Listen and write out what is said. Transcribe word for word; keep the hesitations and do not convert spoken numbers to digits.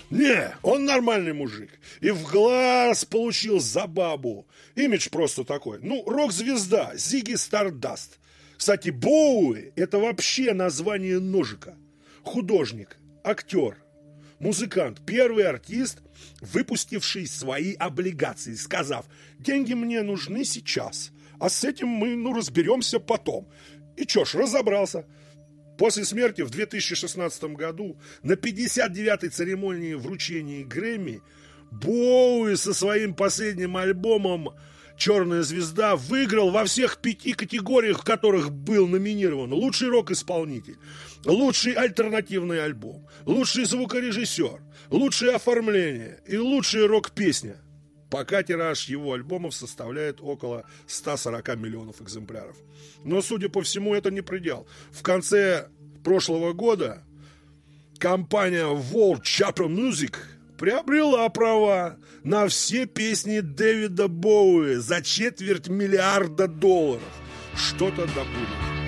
Не, он нормальный мужик. И в глаз получил за бабу. Имидж просто такой. Ну, рок-звезда, Зигги Стардаст. Кстати, Боуи – это вообще название ножика. Художник, актер, музыкант, первый артист, выпустивший свои облигации, сказав: деньги мне нужны сейчас, а с этим мы, ну, разберемся потом. И чё ж, разобрался. После смерти в две тысячи шестнадцатом году на пятьдесят девятой церемонии вручения Грэмми Боуи со своим последним альбомом «Черная звезда» выиграл во всех пяти категориях, в которых был номинирован: лучший рок-исполнитель, лучший альтернативный альбом, лучший звукорежиссер, лучшее оформление и лучшая рок-песня. Пока тираж его альбомов составляет около ста сорока миллионов экземпляров. Но, судя по всему, это не предел. В конце прошлого года компания World Chaper Music приобрела права на все песни Дэвида Боуи за четверть миллиарда долларов. Что-то да будет.